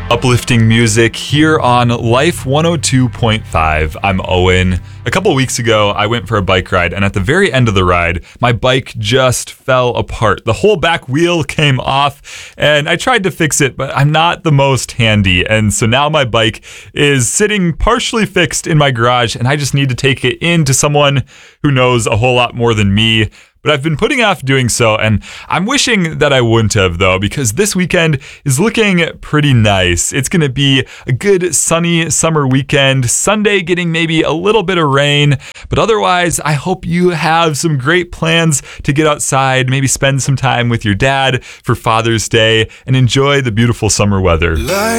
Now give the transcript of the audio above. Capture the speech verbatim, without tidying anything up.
Uplifting music here on Life one oh two point five. I'm Owen. A couple weeks ago, I went for a bike ride, and at the very end of the ride, my bike just fell apart. The whole back wheel came off, and I tried to fix it, but I'm not the most handy, and so now my bike is sitting partially fixed in my garage, and I just need to take it in to someone who knows a whole lot more than me. But I've been putting off doing so, and I'm wishing that I wouldn't have, though, because this weekend is looking pretty nice. It's going to be a good sunny summer weekend, Sunday getting maybe a little bit of rain, but otherwise, I hope you have some great plans to get outside, maybe spend some time with your dad for Father's Day, and enjoy the beautiful summer weather.